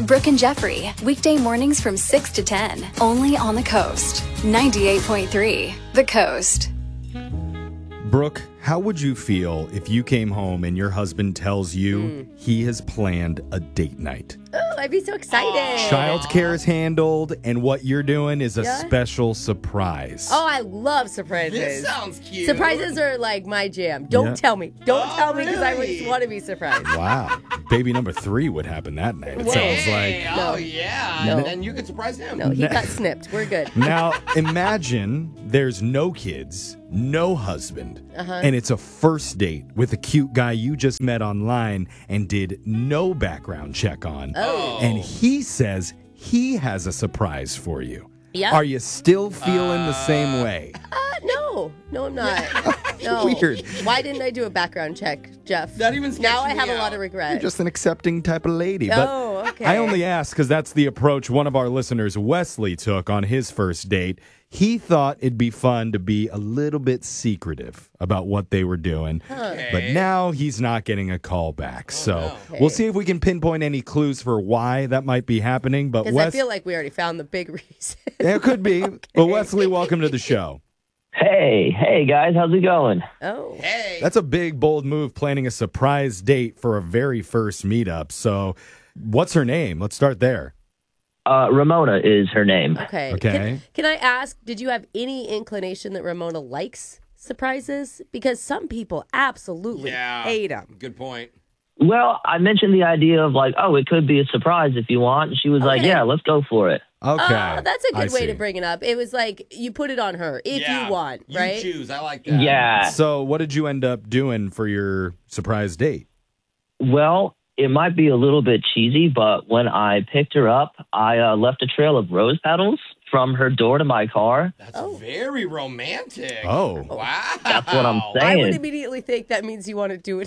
Brooke and Jeffrey, weekday mornings from 6 to 10, only on the Coast. 98.3, The Coast. Brooke, how would you feel if you came home and your husband tells you he has planned a date night? Oh, I'd be so excited. Childcare is handled, and what you're doing is a special surprise. Oh, I love surprises. This sounds cute. Surprises are like my jam. Don't tell me. Don't tell me because I really? just want to be surprised. Wow. Baby number 3 would happen that night, it sounds Hey, like. oh, yeah. No. And then you could surprise him. No, he got snipped. We're good. Now, imagine there's no kids, no husband, and it's a first date with a cute guy you just met online and did no background check on. Oh. And he says he has a surprise for you. Yep. Are you still feeling the same way? No, I'm not. No. Weird. Why didn't I do a background check, Jeff? That even sketched Now I me have a lot out. of regret. You're just an accepting type of lady. Oh, But okay. I only ask because that's the approach one of our listeners, Wesley, took on his first date. He thought it'd be fun to be a little bit secretive about what they were doing. But now he's not getting a call back. So we'll see if we can pinpoint any clues for why that might be happening. But Because I feel like we already found the big reason. it could be. But Wesley, welcome to the show. Hey guys, how's it going? Oh. Hey. That's a big, bold move, planning a surprise date for a very first meetup. So what's her name? Let's start there. Ramona is her name. Okay. Okay. Can I ask, did you have any inclination that Ramona likes surprises? Because some people absolutely hate them. Good point. Well, I mentioned the idea of like, oh, it could be a surprise if you want. And she was like, Okay. yeah, let's go for it. Okay. Oh, that's a I good way to see. bring it up. It was like you put it on her if Yeah. you want, You right? choose. I like that. Yeah. So what did you end up doing for your surprise date? Well, it might be a little bit cheesy, but when I picked her up, I left a trail of rose petals from her door to my car. That's very romantic. Oh. Wow. That's what I'm I saying. would immediately think that means you want to do it.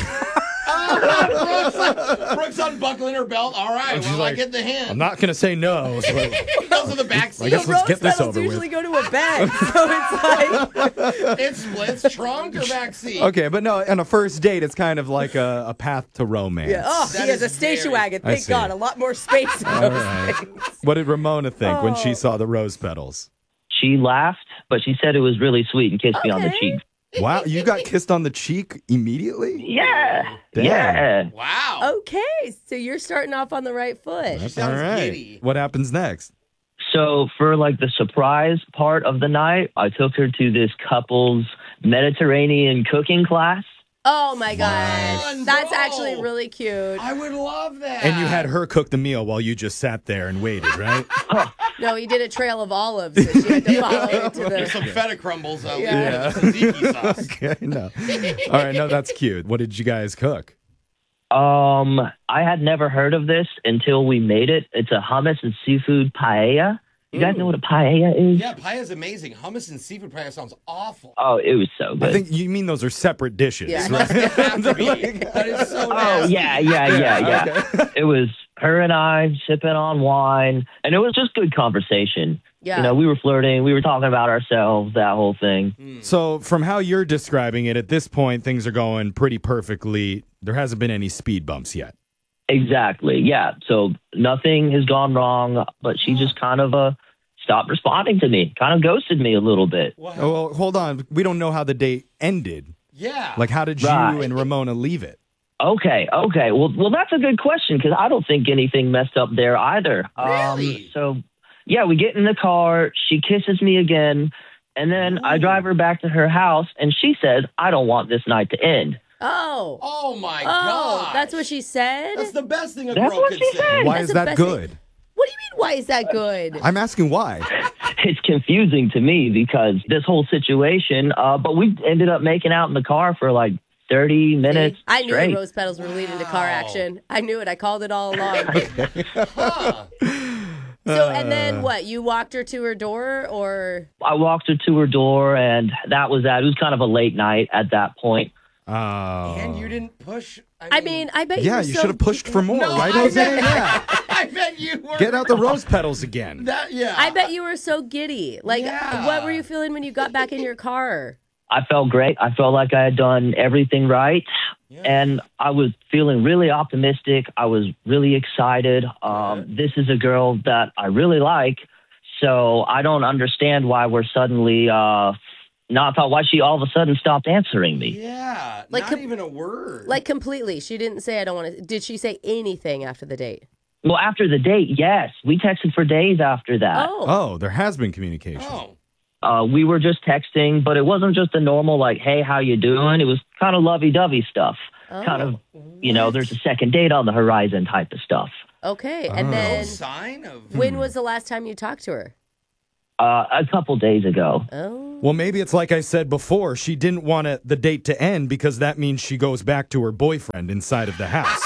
Brooke's unbuckling her belt. All right. She's Well, I like, get the hint. I'm not going to say no. So Goes to the back seat. I guess let's Rose get this petals over usually with. go to a bag, so it's like It splits trunk or back seat. Okay, but no, on a first date, it's kind of like a path to romance. oh, That he has is a station very- wagon. I Thank see. God, a lot more space. In All those right. things. What did Ramona think when she Oh. saw the rose petals? She laughed, but she said it was really sweet and kissed me on the Okay. cheek. Wow, you got kissed on the cheek immediately? Yeah. Damn. Yeah. Wow. Okay, so you're starting off on the right foot. That's sounds all right. giddy. What happens next? So for like the surprise part of the night, I took her to this couple's Mediterranean cooking class. Oh my gosh, Fun, that's bro. actually really cute. I would love that. And you had her cook the meal while you just sat there and waited, right? No, he did a trail of olives that she had to follow into There's some the. feta crumbles out Yeah. there. Tzatziki sauce. Okay, no. All right, no, that's cute. What did you guys cook? I had never heard of this until we made it. It's a hummus and seafood paella. You guys know what a paella is? Yeah, paella's amazing. Hummus and seafood paella sounds awful. Oh, it was so good. I think you mean those are separate dishes, Yeah. right? It have to be. That is so Oh, nasty. yeah. It was her and I sipping on wine, and it was just good conversation. Yeah. You know, we were flirting, we were talking about ourselves, that whole thing. So, from how you're describing it, at this point, things are going pretty perfectly. There hasn't been any speed bumps yet. Exactly, yeah. So nothing has gone wrong, but she just kind of stopped responding to me, kind of ghosted me a little bit. Wow. Oh, well, hold on. We don't know how the date ended. Yeah. Like, how did you Right. and Ramona leave it? Okay. Well, that's a good question because I don't think anything messed up there either. Really? So, yeah, we get in the car. She kisses me again, and then I drive her back to her house, and she says, "I don't want this night to end." Oh. Oh my Oh, god. that's what she said? That's the best thing a That's girl what could she say. said. Why That's is the that best good? What do you mean, why is that good? I'm asking why. It's confusing to me because this whole situation. But we ended up making out in the car for like 30 minutes I knew straight. the rose petals were leading to car Wow. action. I knew it. I called it all along. Huh. So, and then what? You walked her to her door, or? I walked her to her door, and that was that. It was kind of a late night at that point. Oh. And you didn't push. I mean, I bet you Yeah, were you so should have pushed for more, No, right, I Jose? bet- Yeah. I bet you were. Get out the rose petals again. That, yeah. I bet you were so giddy. Like, Yeah. what were you feeling when you got back in your car? I felt great. I felt like I had done everything right. Yeah. And I was feeling really optimistic. I was really excited. This is a girl that I really like. So I don't understand why we're suddenly why she all of a sudden stopped answering me. Yeah, like not even a word. Like completely. She didn't say, I don't want to. Did she say anything after the date? Well, after the date, yes. We texted for days after that. Oh, there has been communication. We were just texting, but it wasn't just the normal, like, hey, how you doing? It was kind of lovey-dovey stuff. Kind of, there's a second date on the horizon type of stuff. Okay, and then sign of when was the last time you talked to her? A couple days ago. Oh. Well, maybe it's like I said before. She didn't want the date to end because that means she goes back to her boyfriend inside of the house.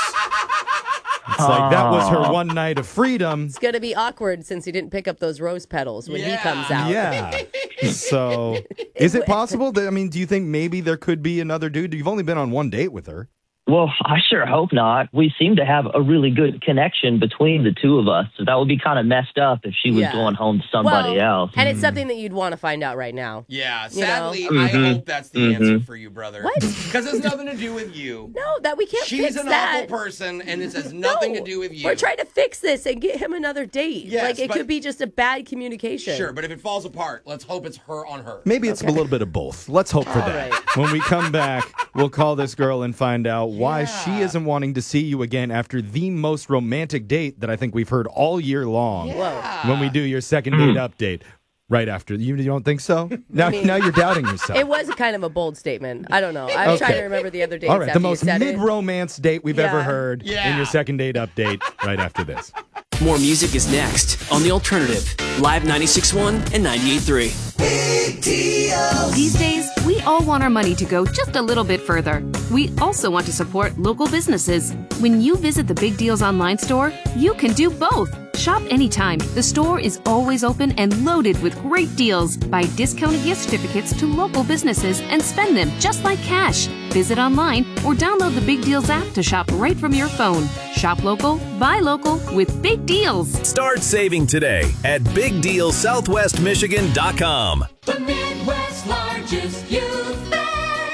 It's like that was her one night of freedom. It's going to be awkward since he didn't pick up those rose petals when he comes out. Yeah. So, is it possible? Do you think maybe there could be another dude? You've only been on one date with her. Well, I sure hope not. We seem to have a really good connection between the two of us. So that would be kind of messed up if she was going home to somebody else. And it's something that you'd want to find out right now. Yeah, sadly, I hope that's the answer for you, brother. What? Because it's nothing to do with you. No, that we can't She's fix an that. awful person, and this has nothing to do with you. We're trying to fix this and get him another date. Yes, it could be just a bad communication. Sure, but if it falls apart, let's hope it's her on her. Maybe it's a little bit of both. Let's hope for that. Right. When we come back, we'll call this girl and find out why she isn't wanting to see you again after the most romantic date that I think we've heard all year long. Yeah. When we do your second date update right after. You don't think so? Now you're doubting yourself. It was kind of a bold statement. I don't know. I'm trying to remember the other dates. All right, after the most mid-romance date we've ever heard in your second date update right after this. More music is next on The Alternative, Live 96.1 and 98.3. Big deal. These days, we all want our money to go just a little bit further. We also want to support local businesses. When you visit the Big Deals online store, you can do both. Shop anytime. The store is always open and loaded with great deals. Buy discounted gift certificates to local businesses and spend them just like cash. Visit online or download the Big Deals app to shop right from your phone. Shop local, buy local with Big Deals. Start saving today at BigDealSouthwestMichigan.com. The Midwest's largest youth fair.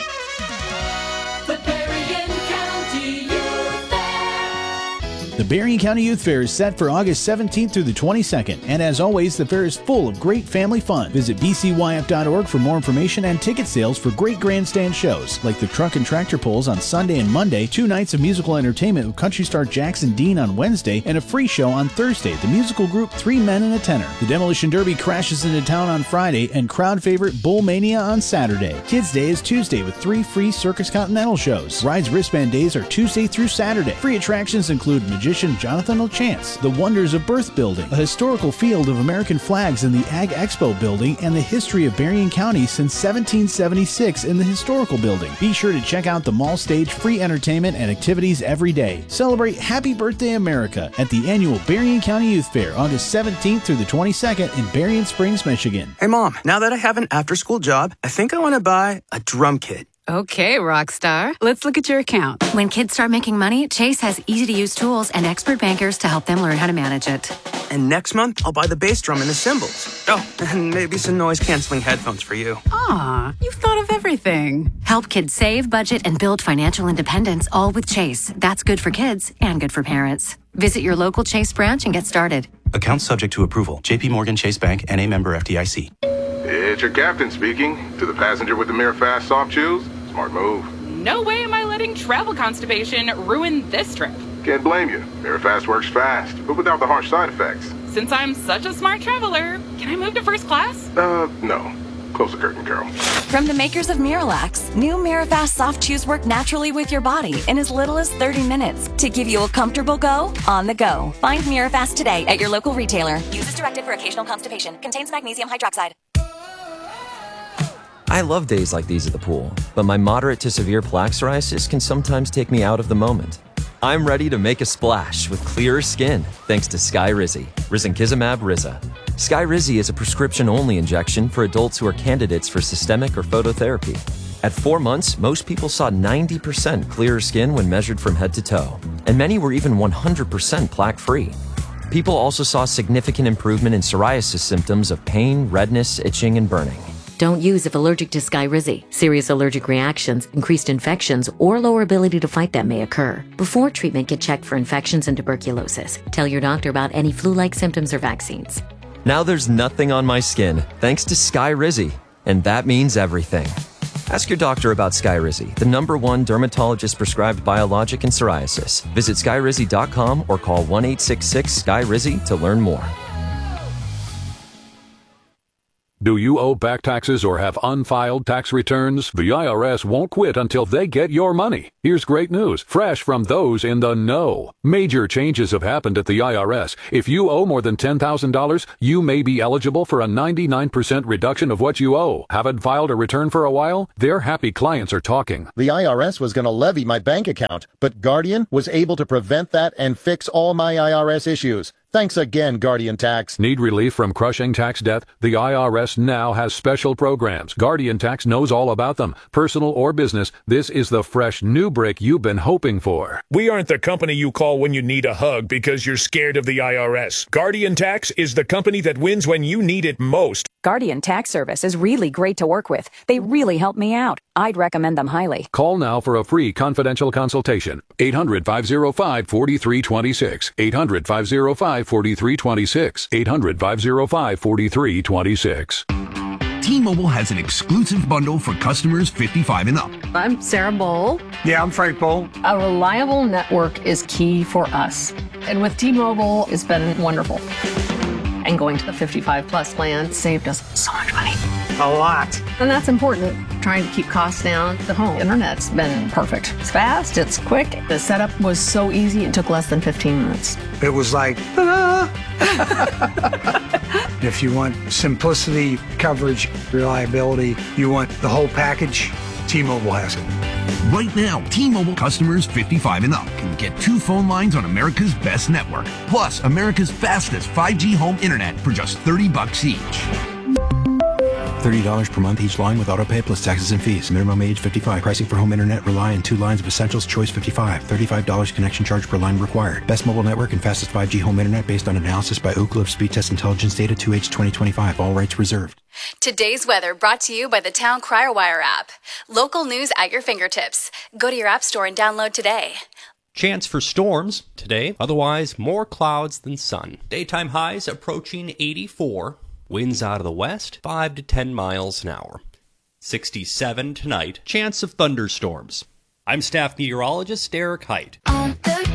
The Berrien County Youth Fair. The Berrien County Youth Fair is set for August 17th through the 22nd, and as always, the fair is full of great family fun. Visit bcyf.org for more information and ticket sales for great grandstand shows, like the Truck and Tractor Pulls on Sunday and Monday, 2 nights of musical entertainment with country star Jackson Dean on Wednesday, and a free show on Thursday, the musical group 3 Men and a Tenor. The Demolition Derby crashes into town on Friday, and crowd favorite Bull Mania on Saturday. Kids Day is Tuesday with 3 free Circus Continental shows. Rides Wristband Days are Tuesday through Saturday. Free attractions include magician Jonathan LeChance, the Wonders of Birth Building, a historical field of American flags in the Ag Expo building, and the history of Berrien County since 1776 in the historical building. Be sure to check out the mall stage, free entertainment, and activities every day. Celebrate Happy Birthday America at the annual Berrien County Youth Fair, August 17th through the 22nd in Berrien Springs, Michigan. Hey Mom, now that I have an after-school job, I think I want to buy a drum kit. Okay, Rockstar. Let's look at your account. When kids start making money, Chase has easy-to-use tools and expert bankers to help them learn how to manage it. And next month, I'll buy the bass drum and the cymbals. Oh, and maybe some noise-canceling headphones for you. Aw, you've thought of everything. Help kids save, budget, and build financial independence, all with Chase. That's good for kids and good for parents. Visit your local Chase branch and get started. Account subject to approval. J.P. Morgan Chase Bank, N.A. member FDIC. It's your captain speaking. To the passenger with the Mirror Fast soft shoes, smart move. No way am I letting travel constipation ruin this trip. Can't blame you. Mirror Fast works fast, but without the harsh side effects. Since I'm such a smart traveler, can I move to first class? No. Close the curtain, Carol. From the makers of Miralax, new Mirafast soft chews work naturally with your body in as little as 30 minutes to give you a comfortable go on the go. Find Mirafast today at your local retailer. Use as directed for occasional constipation. Contains magnesium hydroxide. I love days like these at the pool, but my moderate to severe plaque psoriasis can sometimes take me out of the moment. I'm ready to make a splash with clearer skin thanks to Skyrizi, risankizumab Riza. Skyrizi is a prescription-only injection for adults who are candidates for systemic or phototherapy. At 4 months, most people saw 90% clearer skin when measured from head to toe, and many were even 100% plaque-free. People also saw significant improvement in psoriasis symptoms of pain, redness, itching, and burning. Don't use if allergic to Skyrizi. Serious allergic reactions, increased infections, or lower ability to fight them may occur. Before treatment, get checked for infections and tuberculosis. Tell your doctor about any flu-like symptoms or vaccines. Now there's nothing on my skin, thanks to Skyrizi. And that means everything. Ask your doctor about Skyrizi, the #1 dermatologist-prescribed biologic in psoriasis. Visit skyrizi.com or call 1-866-SKY-RIZZI to learn more. Do you owe back taxes or have unfiled tax returns? The IRS won't quit until they get your money. Here's great news, fresh from those in the know. Major changes have happened at the IRS. If you owe more than $10,000, you may be eligible for a 99% reduction of what you owe. Haven't filed a return for a while? Their happy clients are talking. The IRS was going to levy my bank account, but Guardian was able to prevent that and fix all my IRS issues. Thanks again, Guardian Tax. Need relief from crushing tax debt? The IRS now has special programs. Guardian Tax knows all about them. Personal or business, this is the fresh new break you've been hoping for. We aren't the company you call when you need a hug because you're scared of the IRS. Guardian Tax is the company that wins when you need it most. Guardian Tax Service is really great to work with. They really help me out. I'd recommend them highly. Call now for a free confidential consultation. 800-505-4326. 800-505-4326. 800-505-4326. T-Mobile has an exclusive bundle for customers 55 and up. I'm Sarah Bowl. Yeah, I'm Frank Bowl. A reliable network is key for us. And with T-Mobile, it's been wonderful. And going to the 55 plus plan saved us so much money. A lot. And that's important. Trying to keep costs down. The home internet's been perfect. It's fast, it's quick. The setup was so easy, it took less than 15 minutes. It was like, ta-da! If you want simplicity, coverage, reliability, you want the whole package, T-Mobile has it. Right now, T-Mobile customers 55 and up can get 2 phone lines on America's best network, plus America's fastest 5G home internet for just $30 each. $30 per month each line with autopay plus taxes and fees. Minimum age 55. Pricing for home internet rely on 2 lines of Essentials Choice 55. $35 connection charge per line required. Best mobile network and fastest 5G home internet based on analysis by Ookla of Speed Test Intelligence data 2H 2025. All rights reserved. Today's weather brought to you by the Town Crier Wire app. Local news at your fingertips. Go to your app store and download today. Chance for storms today. Otherwise, more clouds than sun. Daytime highs approaching 84. Winds out of the west, 5 to 10 miles an hour. 67 tonight. Chance of thunderstorms. I'm staff meteorologist Derek Height.